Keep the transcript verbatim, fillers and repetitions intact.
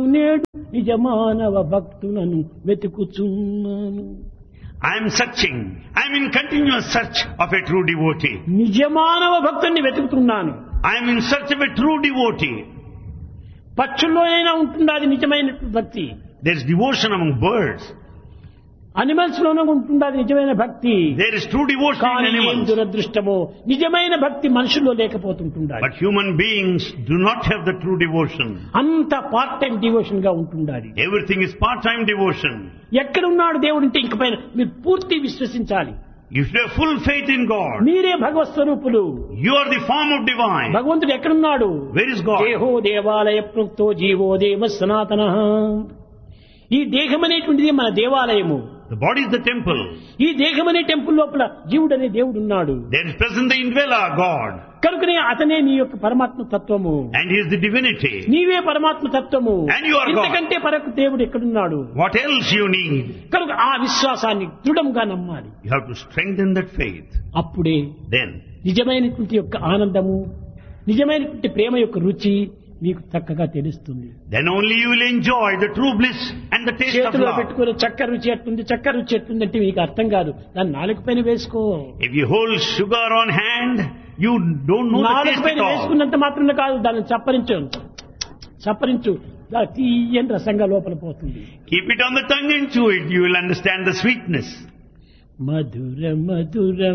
నేడు నిజ మానవ భక్తులను వెతుకుచున్నాను. I am searching. I am in continuous search of a true devotee. నిజ మానవ భక్తుని వెతుకుతున్నాను. I am in search of a true devotee. పక్షుల్లోనైనా ఉంటుంది అది నిజమైన భక్తి. There is devotion among birds. Animals లోనూ ఉంటుంది అది నిజమైన భక్తి. There is true devotion in కానీ ఏం animals. దురదృష్టమో నిజమైన భక్తి మనుషుల్లో లేకపోతుంటుంది. But human beings do not have the true devotion. అంత పార్ట్ టైం డివోషన్ గా ఉంటుండాలి. Everything is part-time devotion. ఎక్కడున్నాడు దేవుడు అంటే ఇంక పైన మీరు పూర్తి విశ్వసించాలి. You should have full faith in God. మీరే భగవత్ స్వరూపులు. You are the form of divine. భగవంతుడు ఎక్కడున్నాడు? Where is God? దేహో దేవాలయ ప్రోక్తో జీవో దేవ సనాతన. ఈ దేహం అనేటువంటిది మన దేవాలయము. The body is the temple. ఈ దేహం అనే టెంపుల్ లోపల జీవుడు అనే దేవుడు ఉన్నాడు. There is present the indweller, God. కనుకనే అతనే నీ యొక్క పరమాత్మ తత్వము. And He is the divinity. నీవే పరమాత్మ తత్వము. And you are God. ఇంతకంటే పరకు దేవుడు ఎక్కడున్నాడు? What else you need? కనుక ఆ విశ్వాసాన్ని దృఢంగా నమ్మాలి. You have to strengthen that faith. అప్పుడే Then, నిజమైనటువంటి యొక్క ఆనందము, నిజమైనటువంటి ప్రేమ యొక్క రుచి మీకు చక్కగా తెలుస్తుంది. then only you will enjoy the true bliss and the taste of చేతిలో love. పెట్టుకుని చక్కెర రుచి ఎట్టుంది, చక్కెర రుచి ఎట్టుంది అంటే మీకు అర్థం కాదు. దాన్ని నాలుగు పైన వేసుకో. If you hold sugar on hand, you don't know the నాలుగు taste పైన at all. వేసుకున్నంత మాత్రమే కాదు, దాన్ని చప్పరించు చప్పరించు దాని తీయని రసంగా లోపల పోతుంది. Keep it on the tongue and chew it. You will understand the sweetness. Mathura Mathura